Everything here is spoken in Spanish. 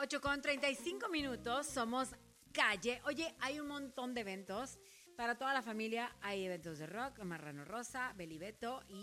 8:35, somos Calle. Oye, hay un montón de eventos para toda la familia. Hay eventos de rock, Marrano Rosa, Belibeto y